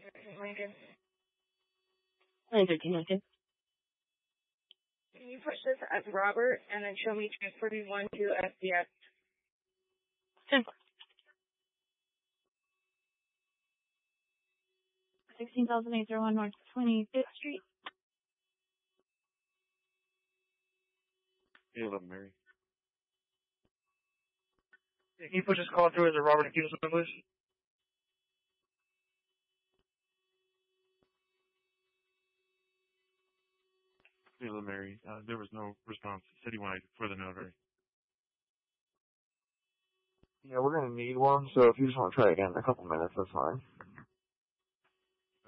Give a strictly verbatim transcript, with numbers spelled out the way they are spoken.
Lincoln. nine thirteen Lincoln. Can you push this as Robert and then show me transferring one to S D S? ten four. sixteen thousand eight hundred one North twenty-fifth Street. eight eleven Mary. Can you push this call through as a Robert and Keith please? eight eleven Mary. Uh, there was no response citywide for the notary. Yeah, we're going to need one, so if you just want to try again in a couple minutes, that's fine.